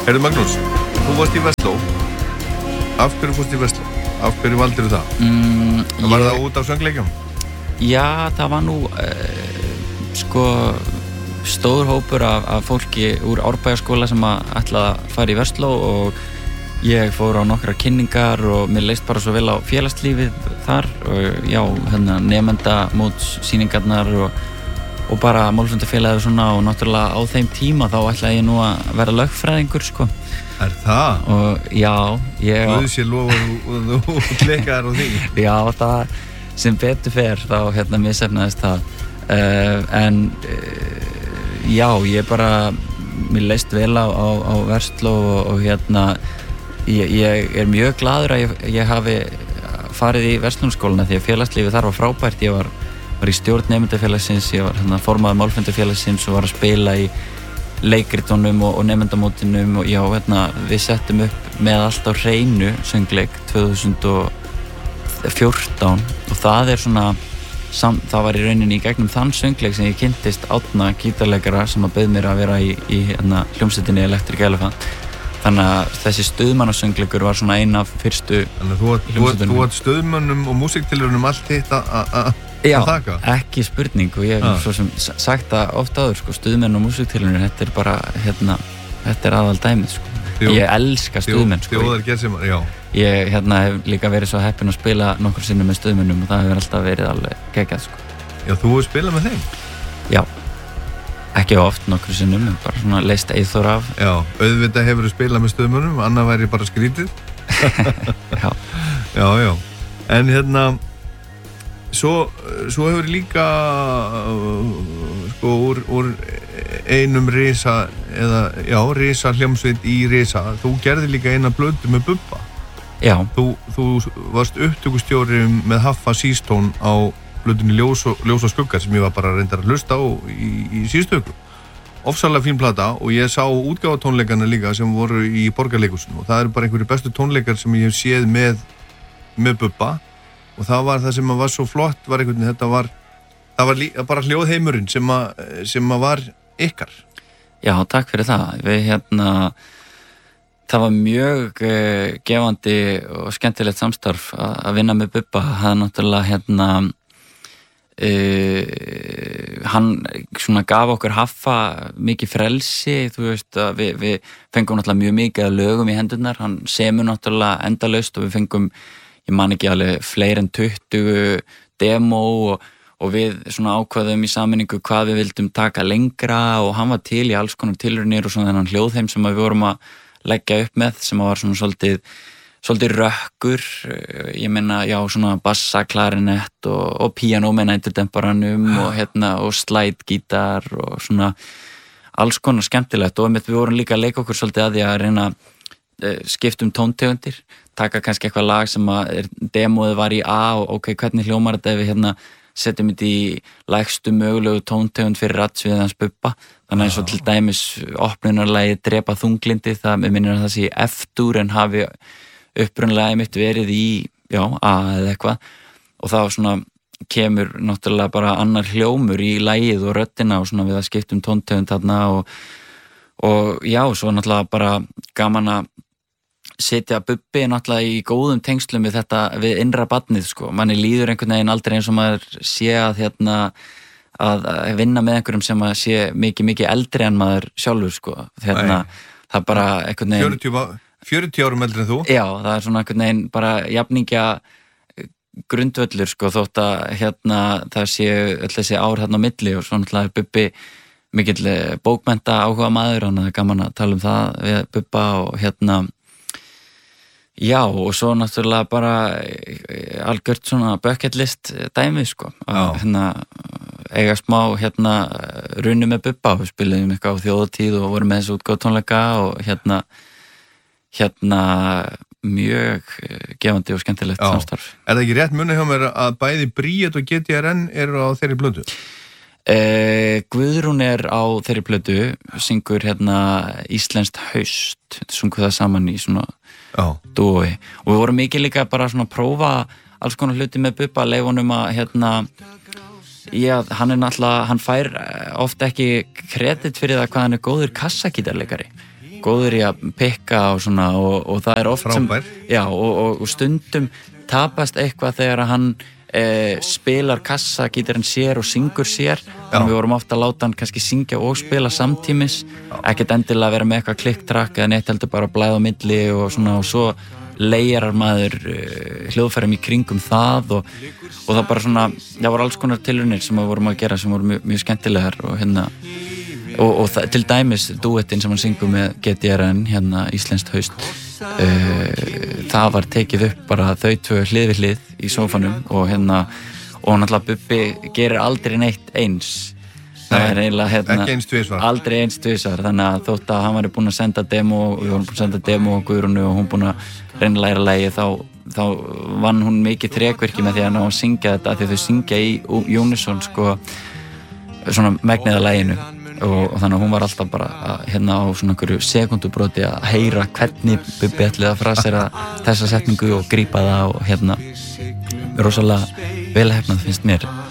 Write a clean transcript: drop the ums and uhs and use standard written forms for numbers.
Heyrðu Magnús, þú varst í Vestló. Af hverju fórst í Vestló? Af hverju valdirðu það? Var það út á söngleikjum? Já, það var nú stór hópur af fólki úr Árbæjarskóla sem ætlaði að fara í Vestló og ég fór á nokkrar kynningar og mér leist bara svo vel á félagslífið þar og já, nemendamótssýningarnar og bara málfundafélagið og svona og náttúrulega á þeim tíma þá ætlaði ég nú að vera lögfræðingur sko. Er það? Og já, Guð sé lofa og þú klikkaðir á því. Já, það sem betur fer þá misheppnaðist það. Já, ég bara, mér leist vel á Vestló og ég er mjög glaður að ég hafi farið í Verslunarskólana því að félagslífið þar var frábært. Ég var í stjórn nemendafélagsins, ég var formaður málfundafélagsins og var að spila í leikritunum og nemendamótinum og já, við settum upp með allt á hreinu söngleik 2014 og það er svona, það var í rauninni í gegnum þann söngleik sem ég kynntist Árna gítarleikara sem að bauð mér að vera í hljómsveitinni Electric Elephant. Þannig að þessi stuðmannasöngleikur var svona ein af fyrstu hljómsveitunum. Þú átt stuðmönnum og músiktilraunum allt hitt að þakka? Já, ekki spurning og ég hef svo sem sagt það oft áður sko, stuðmenn og músiktilraunir, þetta er bara þetta er aðal dæmið sko. Ég elska stuðmenn sko. Þjóðargerðsemar, já. Ég hef líka verið svo heppinn að spila nokkur sinnum með stuðmennum og það hefur alltaf verið alveg geggjað sko. Já, þú hefur spilað með þeim? Já. Ekki oft, nokkur sinnum, bara svona leist Eyþór af. Já, auðvitað hefur þú spilað með stuðmönnum, annað væri bara skrítið. Já. Já. En svo hefur líka sko úr einum risa risa hljómsveit í risa. Þú gerði líka eina blödu með Bubba. Já. Þú varst upptökustjóri með Haffa Seastone á blöðunni Ljós og skuggar sem ég var bara reyndar að hlusta á í síðustu viku. Ofsalega fín plata og ég sá útgáfatónleikana líka sem voru í Borgarleikhúsinu og það eru bara einhverjir bestu tónleikar sem ég hef séð með Bubba og það var það sem var svo flott var einhvern veginn, það var bara hljóðheimurinn sem var ykkar. Já, takk fyrir það. Það var mjög gefandi og skemmtilegt samstarf að vinna með Bubba. Það er náttúrulega hann svona gaf okkur Haffa mikið frelsi, þú veist að við fengum náttúrulega mjög mikið af lögum í hendurnar, hann semur náttúrulega endalaust og við fengum, ég man ekki alveg fleiri en 20 demo og við svona ákvaðum í sameiningu hvað við vildum taka lengra og hann var til í alls konar tilraunir og svona þennan hljóðheim sem við vorum að leggja upp með sem var svona svolítið rökkur, ég meina, já, svona bassa, klarinett og píanó með næturdemparanum og slide-gítar og svona alls konar skemmtilegt og við vorum líka að leika okkur svolítið að því að reyna skiptum tóntegundir, taka kannski eitthvað lag sem að demóið var í A og ok, hvernig hljómar þetta ef við setjum þetta í lægstu mögulegu tóntegund fyrir radsviðið hans Bubba. Þannig eins og til dæmis opnunarlagið Drepa þunglindi, það með minnir að það sé F-dúr en hafi upprunalagi mitt verið í A eða eitthvað og þá svona kemur náttúrulega bara annar hljómur í lagið og röddina og svona við að skiptum tóntegund þarna og já, svo náttúrulega bara gaman að setja Bubbi náttúrulega í góðum tengslum við þetta, við innra barnið sko, manni líður einhvern veginn aldrei eins og maður sé að að vinna með einhverjum sem að sé mikið eldri en maður sjálfur sko, það bara einhvern veginn 40 árum eldri en þú? Já, það er svona einhvern veginn bara jafningja grundvöllur sko, þótt að það séu öll þessi ár á milli og svo náttúrulega er Bubbi mikill bókmennta áhuga maður, þannig að það er gaman að tala um það við Bubba og já, og svo náttúrulega bara algjört svona bucket list dæmi sko, að eiga smá runni með Bubba og við spiliðum eitthvað á þjóðatíð og vorum með þessu útgáfutónleika og mjög gefandi og skemmtilegt samstarf. Er það ekki rétt munið hjá mér að bæði Bríet og GTRN eru á þeirri plötu? Guðrún er á þeirri plötu, syngur Íslenskt haust, sungu það saman í svona dúi og við vorum mikið líka bara svona að prófa alls konar hluti með Bubba, leifunum að já, hann er náttúrulega, hann fær oft ekki kredit fyrir það hvað hann er góður kassagítarleikari, góður í að pikka og svona og það oft frábær. Já, og stundum tapast eitthvað þegar hann spilar kassa, gítarinn sér og syngur sér, þannig við vorum ofta að láta hann kannski syngja og spila samtímis, ekkert endilega vera með eitthvað klikktrack eða neitt, heldur bara að blæða á milli og svona, og svo leyarar maður hljóðfærum í kringum það og það bara svona, það voru alls konar tilraunir sem við vorum að gera sem voru mjög skemmtilegar og hérna og það, til dæmis duettinn sem hann syngur með GTRN, hérna Íslenskt haust, það var tekið upp bara þau tvö hlið við hlið í sófanum og hérna, og náttúrulega Bubbi gerir aldrei neitt eins. Það eiginlega hérna, ekki eins tvisvar. Aldrei eins tvisvar, þannig að þótt að hann væri búinn að senda demo og við vorum búin að senda demo og Guðrúnu og hún búin að reyna að læra lagi, þá vann hún mikið þrekvirki með því að ná að syngja þetta, því þau syngja í unison sko, svona megnið af laginu og þannig að hún var alltaf bara hérna á svona einhverju sekúndubroti að heyra hvernig Bubbi ætlaði að frasera þessa setningu og grípa það og hérna rosalega vel heppnað finnst mér.